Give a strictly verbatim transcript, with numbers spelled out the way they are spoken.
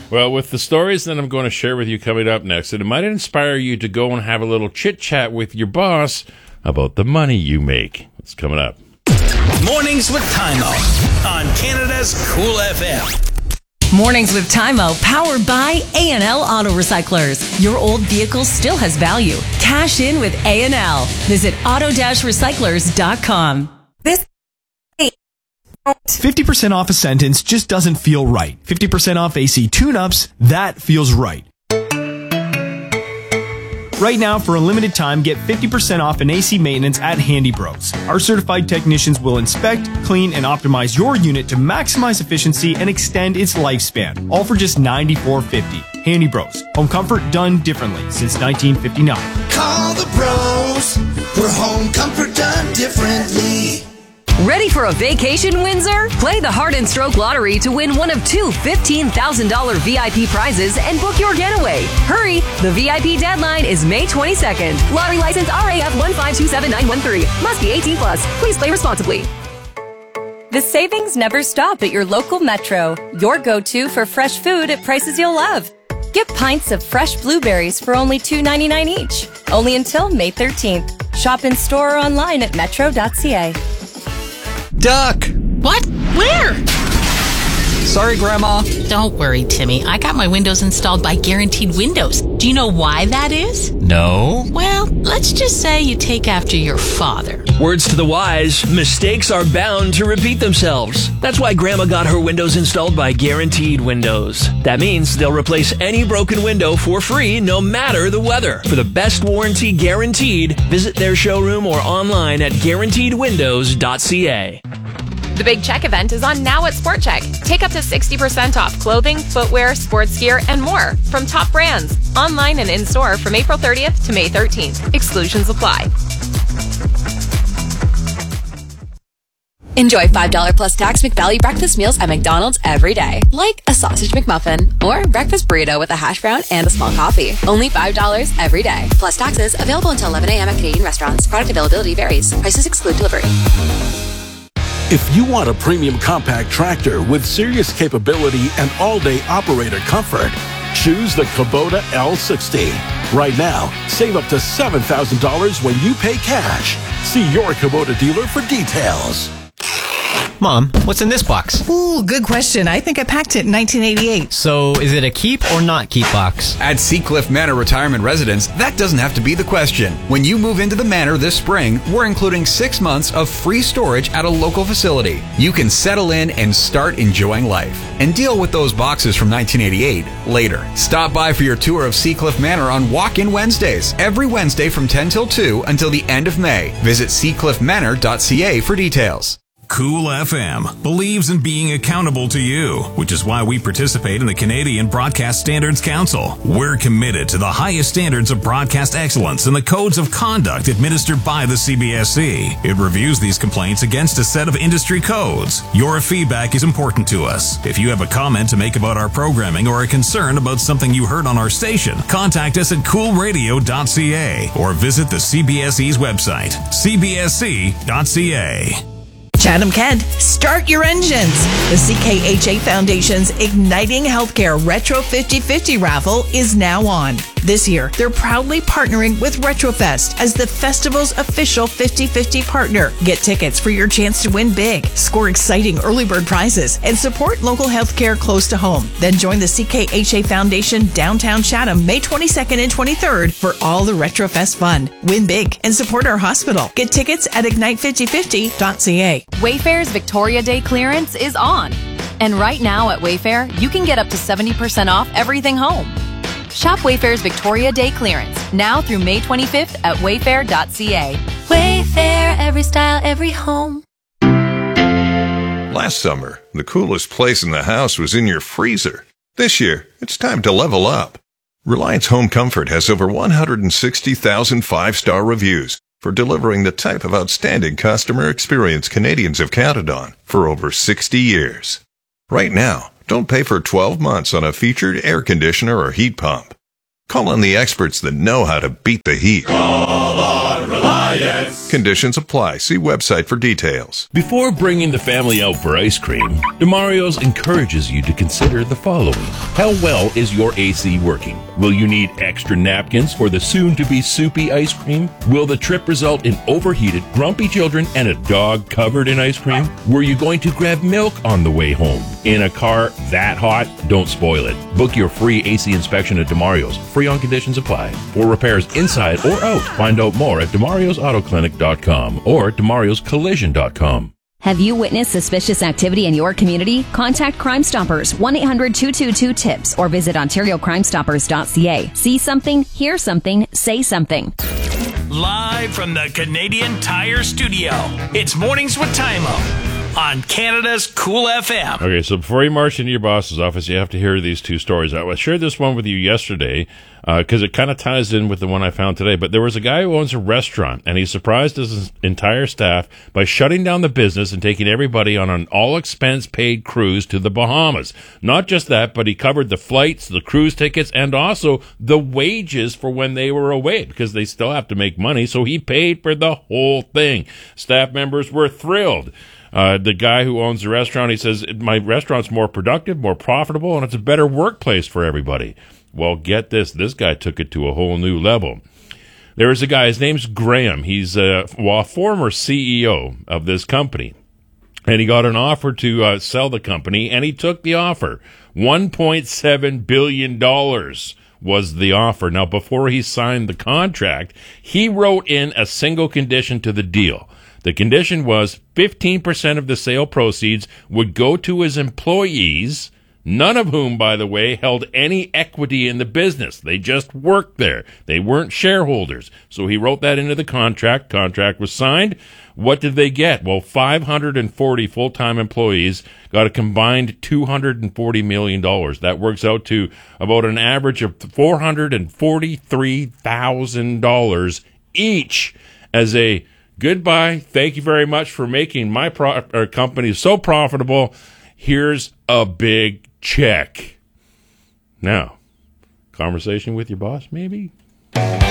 Well, with the stories that I'm going to share with you coming up next, it might inspire you to go and have a little chit-chat with your boss about the money you make. It's coming up. Mornings with Tymo on Canada's Cool F M. Mornings with Tymo, powered by A and L Auto Recyclers. Your old vehicle still has value. Cash in with A and L. Visit auto dash recyclers dot com. This fifty percent off a sentence just doesn't feel right. fifty percent off A C tune-ups, that feels right. Right now, for a limited time, get fifty percent off an A C maintenance at Handy Bros. Our certified technicians will inspect, clean, and optimize your unit to maximize efficiency and extend its lifespan, all for just ninety-four fifty. Handy Bros. Home comfort done differently since nineteen fifty-nine. Call the bros for home comfort done differently. Ready for a vacation, Windsor? Play the Heart and Stroke Lottery to win one of two fifteen thousand dollars V I P prizes and book your getaway. Hurry! The V I P deadline is May twenty-second. Lottery license R A F one five two seven nine one three. Must be eighteen plus. Please play responsibly. The savings never stop at your local Metro. Your go-to for fresh food at prices you'll love. Get pints of fresh blueberries for only two ninety-nine each. Only until May thirteenth. Shop in store or online at metro dot c a. Duck! What? Where? Sorry, Grandma. Don't worry, Timmy. I got my windows installed by Guaranteed Windows. Do you know why that is? No. Well, let's just say you take after your father. Words to the wise, mistakes are bound to repeat themselves. That's why Grandma got her windows installed by Guaranteed Windows. That means they'll replace any broken window for free, no matter the weather. For the best warranty guaranteed, visit their showroom or online at guaranteed windows dot c a. The Big Check event is on now at Sport Check. Take up to sixty percent off clothing, footwear, sports gear, and more from top brands. Online and in-store from April thirtieth to May thirteenth. Exclusions apply. Enjoy five dollars plus tax McValue breakfast meals at McDonald's every day. Like a sausage McMuffin or breakfast burrito with a hash brown and a small coffee. Only five dollars every day. Plus taxes. Available until eleven a.m. at Canadian restaurants. Product availability varies. Prices exclude delivery. If you want a premium compact tractor with serious capability and all-day operator comfort, choose the Kubota L sixty. Right now, save up to seven thousand dollars when you pay cash. See your Kubota dealer for details. Mom, what's in this box? Ooh, good question. I think I packed it in nineteen eighty-eight. So, is it a keep or not keep box? At Seacliff Manor Retirement Residence, that doesn't have to be the question. When you move into the Manor this spring, we're including six months of free storage at a local facility. You can settle in and start enjoying life. And deal with those boxes from nineteen eighty-eight later. Stop by for your tour of Seacliff Manor on Walk-In Wednesdays, every Wednesday from ten till two until the end of May. Visit sea cliff manor dot c a for details. Cool F M believes in being accountable to you, which is why we participate in the Canadian Broadcast Standards Council. We're committed to the highest standards of broadcast excellence and the codes of conduct administered by the C B S C. It reviews these complaints against a set of industry codes. Your feedback is important to us. If you have a comment to make about our programming or a concern about something you heard on our station, contact us at cool radio dot c a or visit the C B S E's website, c b s c dot c a. Chatham Kent, start your engines. The C K H A Foundation's Igniting Healthcare Retro fifty fifty raffle is now on. This year, they're proudly partnering with Retrofest as the festival's official fifty fifty partner. Get tickets for your chance to win big, score exciting early bird prizes, and support local healthcare close to home. Then join the C K H A Foundation downtown Chatham May twenty-second and twenty-third for all the Retrofest fun. Win big and support our hospital. Get tickets at ignite fifty fifty dot c a. Wayfair's Victoria Day clearance is on. And right now at Wayfair, you can get up to seventy percent off everything home. Shop Wayfair's Victoria Day clearance now through May twenty-fifth at wayfair dot c a. Wayfair, every style, every home. Last summer, the coolest place in the house was in your freezer. This year, it's time to level up. Reliance Home Comfort has over one hundred sixty thousand five-star reviews for delivering the type of outstanding customer experience Canadians have counted on for over sixty years. Right now, don't pay for twelve months on a featured air conditioner or heat pump. Call on the experts that know how to beat the heat. Call on Reliance. yes. Conditions apply. See website for details. Before bringing the family out for ice cream, DeMario's encourages you to consider the following. How well is your A C working? Will you need extra napkins for the soon-to-be soupy ice cream? Will the trip result in overheated, grumpy children and a dog covered in ice cream? Were you going to grab milk on the way home? In a car that hot? Don't spoil it. Book your free A C inspection at DeMario's. Free on conditions apply. For repairs inside or out, find out more at demarios auto clinic dot com or demarios collision dot com. Have you witnessed suspicious activity in your community? Contact Crime Stoppers, one eight hundred two two two TIPS, or visit ontario crime stoppers dot c a. See something, hear something, say something. Live from the Canadian Tire Studio, it's Mornings with Tymo on Canada's Cool F M. Okay, so before you march into your boss's office, you have to hear these two stories. I shared this one with you yesterday because uh, it kind of ties in with the one I found today. But there was a guy who owns a restaurant, and he surprised his entire staff by shutting down the business and taking everybody on an all-expense-paid cruise to the Bahamas. Not just that, but he covered the flights, the cruise tickets, and also the wages for when they were away, because they still have to make money, so he paid for the whole thing. Staff members were thrilled. Uh, the guy who owns the restaurant, he says, my restaurant's more productive, more profitable, and it's a better workplace for everybody. Well, get this. This guy took it to a whole new level. There is a guy, his name's Graham. He's a, well, a former C E O of this company. And he got an offer to uh, sell the company, and he took the offer. one point seven billion dollars was the offer. Now, before he signed the contract, he wrote in a single condition to the deal. The condition was fifteen percent of the sale proceeds would go to his employees, none of whom, by the way, held any equity in the business. They just worked there. They weren't shareholders. So he wrote that into the contract. Contract was signed. What did they get? Well, five hundred forty full-time employees got a combined two hundred forty million dollars. That works out to about an average of four hundred forty-three thousand dollars each as a goodbye. Thank you very much for making my pro- or company so profitable. Here's a big check. Now, conversation with your boss, maybe?